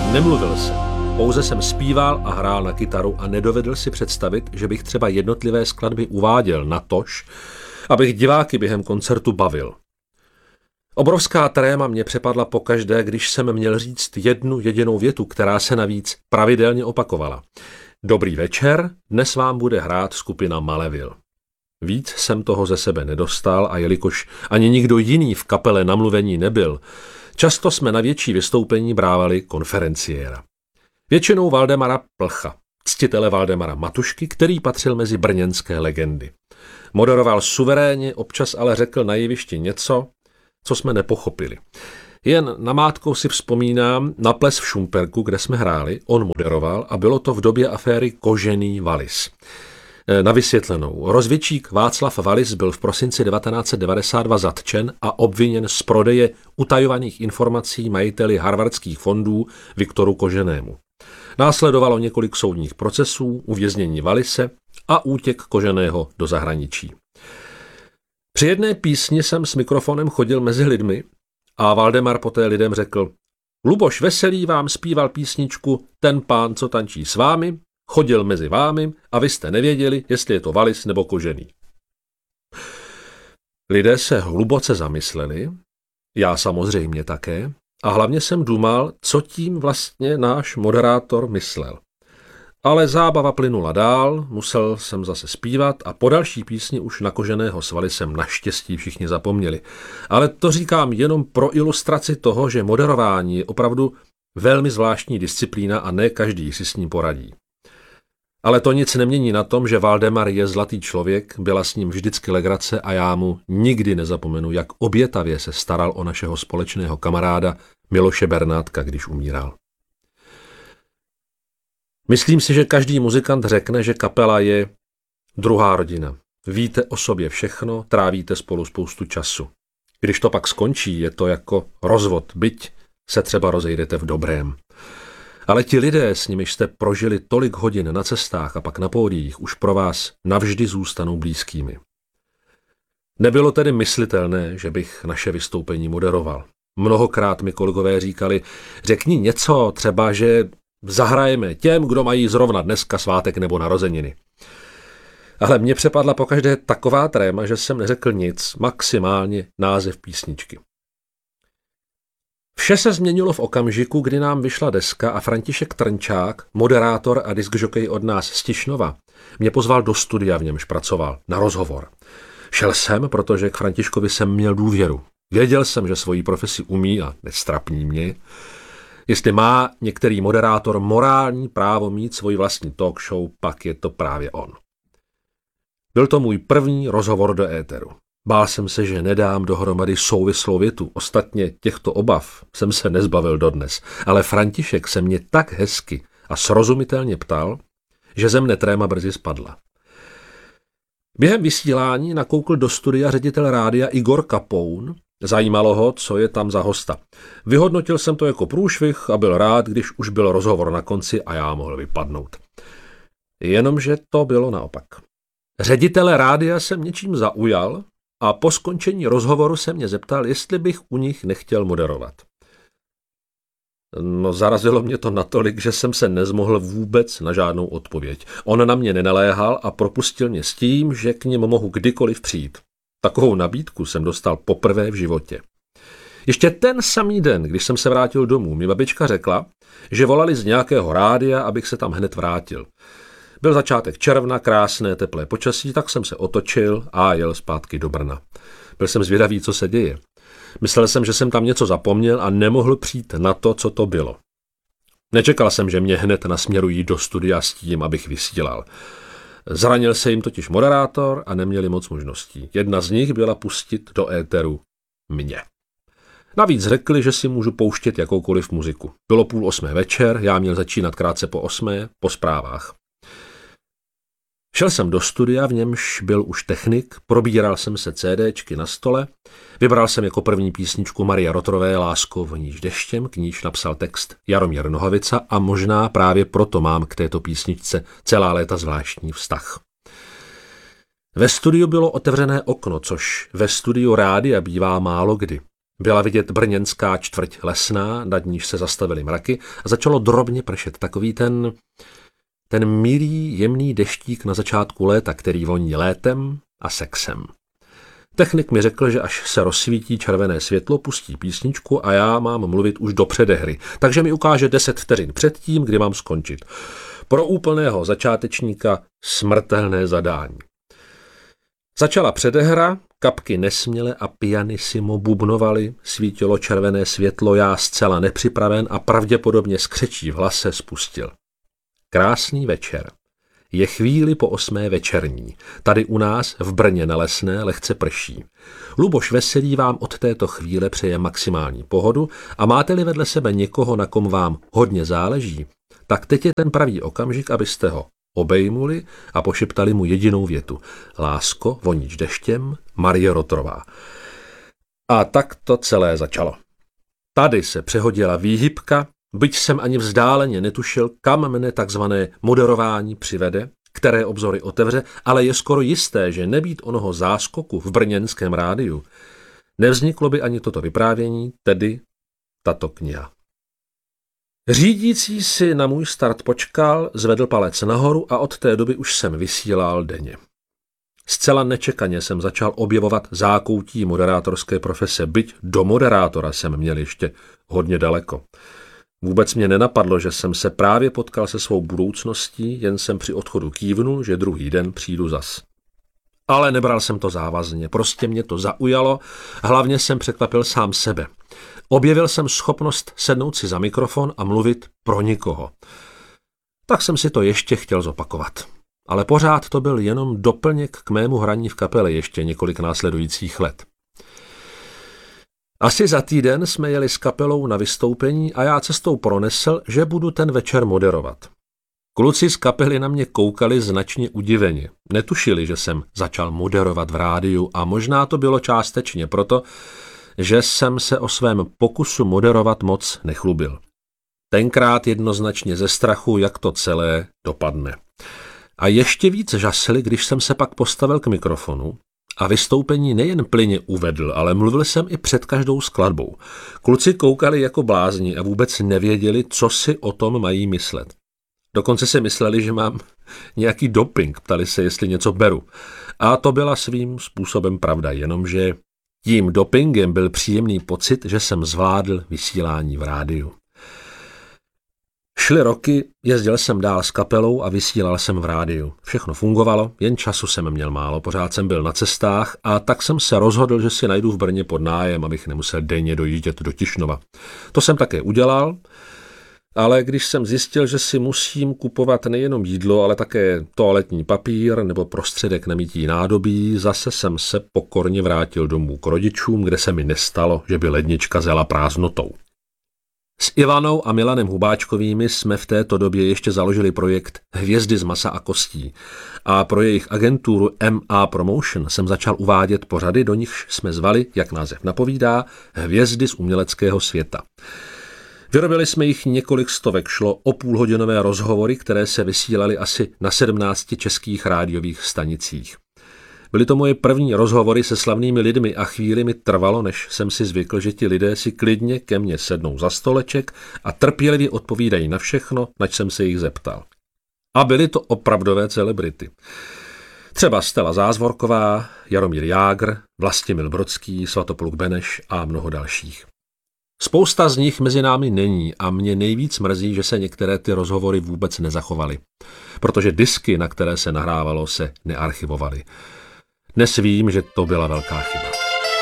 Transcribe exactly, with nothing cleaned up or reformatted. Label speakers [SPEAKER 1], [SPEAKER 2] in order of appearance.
[SPEAKER 1] Nemluvil jsem, pouze jsem zpíval a hrál na kytaru a nedovedl si představit, že bych třeba jednotlivé skladby uváděl natož, abych diváky během koncertu bavil. Obrovská tréma mě přepadla pokaždé, když jsem měl říct jednu jedinou větu, která se navíc pravidelně opakovala. Dobrý večer, dnes vám bude hrát skupina Maleville. Víc jsem toho ze sebe nedostal a jelikož ani nikdo jiný v kapele na mluvení nebyl, často jsme na větší vystoupení brávali konferenciéra. Většinou Valdemara Plcha, ctitele Valdemara Matušky, který patřil mezi brněnské legendy. Moderoval suverénně, občas ale řekl na jevišti něco, co jsme nepochopili. Jen namátkou si vzpomínám na ples v Šumperku, kde jsme hráli, on moderoval a bylo to v době aféry Kožený Valis. Na vysvětlenou. Rozvědčík Václav Valis byl v prosinci devatenáct set devadesát dva zatčen a obviněn z prodeje utajovaných informací majiteli harvardských fondů Viktoru Koženému. Následovalo několik soudních procesů, uvěznění Valise a útěk Koženého do zahraničí. Při jedné písni jsem s mikrofonem chodil mezi lidmi a Valdemar poté lidem řekl: Luboš Veselý vám zpíval písničku Ten pán, co tančí s vámi, chodil mezi vámi a vy jste nevěděli, jestli je to Valis nebo Kožený. Lidé se hluboce zamysleli, já samozřejmě také, a hlavně jsem dumal, co tím vlastně náš moderátor myslel. Ale zábava plynula dál, musel jsem zase zpívat a po další písni už na Koženého s Valisem naštěstí všichni zapomněli. Ale to říkám jenom pro ilustraci toho, že moderování je opravdu velmi zvláštní disciplína a ne každý si s ním poradí. Ale to nic nemění na tom, že Valdemar je zlatý člověk, byla s ním vždycky legrace a já mu nikdy nezapomenu, jak obětavě se staral o našeho společného kamaráda Miloše Bernátka, když umíral. Myslím si, že každý muzikant řekne, že kapela je druhá rodina. Víte o sobě všechno, trávíte spolu spoustu času. Když to pak skončí, je to jako rozvod, byť se třeba rozejdete v dobrém. Ale ti lidé, s nimiž jste prožili tolik hodin na cestách a pak na pódiích, už pro vás navždy zůstanou blízkými. Nebylo tedy myslitelné, že bych naše vystoupení moderoval. Mnohokrát mi kolegové říkali, řekni něco, třeba, že zahrajeme těm, kdo mají zrovna dneska svátek nebo narozeniny. Ale mě přepadla pokaždé taková tréma, že jsem neřekl nic, maximálně název písničky. Vše se změnilo v okamžiku, kdy nám vyšla deska a František Trnčák, moderátor a diskžokej od nás z Tišnova, mě pozval do studia, v němž pracoval, na rozhovor. Šel jsem, protože k Františkovi jsem měl důvěru. Věděl jsem, že svoji profesi umí a nestrapní mě. Jestli má některý moderátor morální právo mít svoji vlastní talk show, pak je to právě on. Byl to můj první rozhovor do éteru. Bál jsem se, že nedám dohromady souvislou větu. Ostatně těchto obav jsem se nezbavil dodnes. Ale František se mě tak hezky a srozumitelně ptal, že ze mne tréma brzy spadla. Během vysílání nakoukl do studia ředitel rádia Igor Kapoun. Zajímalo ho, co je tam za hosta. Vyhodnotil jsem to jako průšvih a byl rád, když už byl rozhovor na konci a já mohl vypadnout. Jenomže to bylo naopak. Ředitel rádia jsem něčím zaujal a po skončení rozhovoru se mě zeptal, jestli bych u nich nechtěl moderovat. No, zarazilo mě to natolik, že jsem se nezmohl vůbec na žádnou odpověď. On na mě nenaléhal a propustil mě s tím, že k nim mohu kdykoliv přijít. Takovou nabídku jsem dostal poprvé v životě. Ještě ten samý den, když jsem se vrátil domů, mi babička řekla, že volali z nějakého rádia, abych se tam hned vrátil. Byl začátek června, krásné teplé počasí, tak jsem se otočil a jel zpátky do Brna. Byl jsem zvědavý, co se děje. Myslel jsem, že jsem tam něco zapomněl a nemohl přijít na to, co to bylo. Nečekal jsem, že mě hned nasměrují do studia s tím, abych vysílal. Zranil se jim totiž moderátor a neměli moc možností. Jedna z nich byla pustit do éteru mě. Navíc řekli, že si můžu pouštět jakoukoliv muziku. Bylo půl osmé večer, já měl začínat krátce po osmé, po zprávách. Šel jsem do studia, v němž byl už technik, probíral jsem se CDčky na stole, vybral jsem jako první písničku Marie Rotrové Lásko voníš deštěm, k níž napsal text Jaromír Nohavica a možná právě proto mám k této písničce celá léta zvláštní vztah. Ve studiu bylo otevřené okno, což ve studiu rádia bývá málo kdy. Byla vidět brněnská čtvrť Lesná, nad níž se zastavily mraky a začalo drobně pršet. Takový ten, ten milý, jemný deštík na začátku léta, který voní létem a sexem. Technik mi řekl, že až se rozsvítí červené světlo, pustí písničku a já mám mluvit už do předehry, takže mi ukáže deset vteřin před tím, kdy mám skončit. Pro úplného začátečníka smrtelné zadání. Začala předehra, kapky nesměle a pianissimo bubnovaly, svítilo červené světlo, já zcela nepřipraven a pravděpodobně s křečí v hlase spustil. Krásný večer. Je chvíli po osmé večerní. Tady u nás v Brně na Lesné lehce prší. Luboš Veselý vám od této chvíle přeje maximální pohodu a máte-li vedle sebe někoho, na kom vám hodně záleží, tak teď je ten pravý okamžik, abyste ho obejmuli a pošeptali mu jedinou větu. Lásko, voníš deštěm, Marie Rotrová. A tak to celé začalo. Tady se přehodila výhybka, byť jsem ani vzdáleně netušil, kam mne takzvané moderování přivede, které obzory otevře, ale je skoro jisté, že nebýt onoho záskoku v brněnském rádiu, nevzniklo by ani toto vyprávění, tedy tato kniha. Řídící si na můj start počkal, zvedl palec nahoru a od té doby už jsem vysílal denně. Zcela nečekaně jsem začal objevovat zákoutí moderátorské profese, byť do moderátora jsem měl ještě hodně daleko. Vůbec mě nenapadlo, že jsem se právě potkal se svou budoucností, jen jsem při odchodu kývnul, že druhý den přijdu zas. Ale nebral jsem to závazně, prostě mě to zaujalo, hlavně jsem překvapil sám sebe. Objevil jsem schopnost sednout si za mikrofon a mluvit pro nikoho. Tak jsem si to ještě chtěl zopakovat. Ale pořád to byl jenom doplněk k mému hraní v kapele ještě několik následujících let. Asi za týden jsme jeli s kapelou na vystoupení a já cestou pronesl, že budu ten večer moderovat. Kluci z kapely na mě koukali značně udiveně. Netušili, že jsem začal moderovat v rádiu a možná to bylo částečně proto, že jsem se o svém pokusu moderovat moc nechlubil. Tenkrát jednoznačně ze strachu, jak to celé dopadne. A ještě víc žasli, když jsem se pak postavil k mikrofonu a vystoupení nejen plynně uvedl, ale mluvil jsem i před každou skladbou. Kluci koukali jako blázni a vůbec nevěděli, co si o tom mají myslet. Dokonce si mysleli, že mám nějaký doping, ptali se, jestli něco beru. A to byla svým způsobem pravda, jenomže tím dopingem byl příjemný pocit, že jsem zvládl vysílání v rádiu. Šly roky, jezdil jsem dál s kapelou a vysílal jsem v rádiu. Všechno fungovalo, jen času jsem měl málo, pořád jsem byl na cestách a tak jsem se rozhodl, že si najdu v Brně pod nájem, abych nemusel denně dojíždět do Tišnova. To jsem také udělal, ale když jsem zjistil, že si musím kupovat nejenom jídlo, ale také toaletní papír nebo prostředek na mytí nádobí, zase jsem se pokorně vrátil domů k rodičům, kde se mi nestalo, že by lednička zela prázdnotou. S Ivanou a Milanem Hubáčkovými jsme v této době ještě založili projekt Hvězdy z masa a kostí a pro jejich agenturu M A Promotion jsem začal uvádět pořady, do nichž jsme zvali, jak název napovídá, hvězdy z uměleckého světa. Vyrobili jsme jich několik stovek, šlo o půlhodinové rozhovory, které se vysílaly asi na sedmnácti českých rádiových stanicích. Byly to moje první rozhovory se slavnými lidmi a chvíli mi trvalo, než jsem si zvykl, že ti lidé si klidně ke mně sednou za stoleček a trpělivě odpovídají na všechno, nač jsem se jich zeptal. A byly to opravdové celebrity. Třeba Stella Zázvorková, Jaromír Jágr, Vlastimil Brodský, Svatopluk Beneš a mnoho dalších. Spousta z nich mezi námi není a mě nejvíc mrzí, že se některé ty rozhovory vůbec nezachovaly, protože disky, na které se nahrávalo, se nearchivovaly. Dnes vím, že to byla velká chyba.